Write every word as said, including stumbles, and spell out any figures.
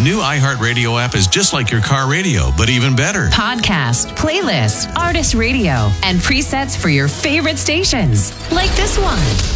new iHeartRadio app is just like your car radio, but even better. Podcast, playlist, artist radio, and presets for your favorite stations. Like this one.